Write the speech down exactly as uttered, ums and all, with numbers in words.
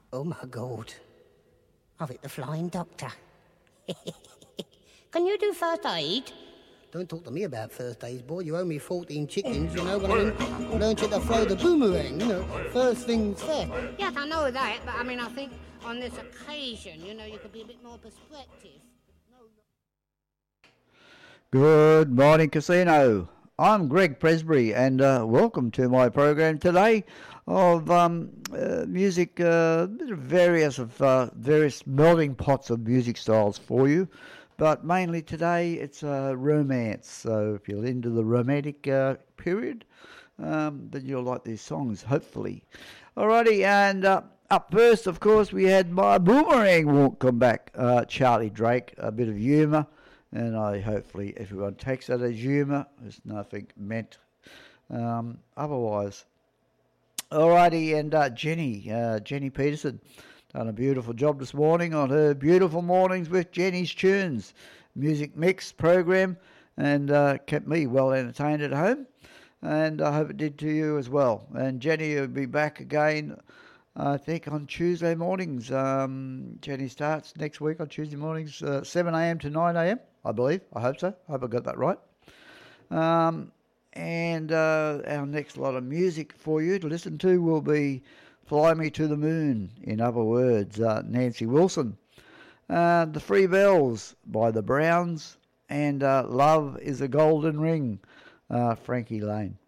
Oh my God. I've hit the flying doctor. Can you do first aid? Don't talk to me about first aid, boy. You owe me fourteen chickens, you know, when I learned you to throw the boomerang, you know. First things first. Yes, I know that, but I mean, I think on this occasion, you know, you could be a bit more perspective. Good morning, Casino. I'm Greg Presbury, and uh, welcome to my program today of um, uh, music, uh, bit of various of uh, various melting pots of music styles for you. But mainly today, it's uh, romance. So if you're into the romantic uh, period, um, then you'll like these songs, hopefully. Alrighty, and uh, up first, of course, we had My Boomerang Won't Come Back, uh, Charlie Drake, a bit of humour. And I hopefully everyone takes that as humour. There's nothing meant um, otherwise. Alrighty, and uh, Jenny, uh, Jenny Peterson, done a beautiful job this morning on her Beautiful Mornings with Jenny's Tunes music mix program, and uh, kept me well entertained at home. And I hope it did to you as well. And Jenny will be back again, I think, on Tuesday mornings. Um, Jenny starts next week on Tuesday mornings, uh, seven a.m. to nine a.m., I believe. I hope so. I hope I got that right. Um, and uh, our next lot of music for you to listen to will be Fly Me to the Moon, in other words, uh, Nancy Wilson. Uh, the Free Bells by the Browns, and uh, Love is a Golden Ring, uh, Frankie Lane.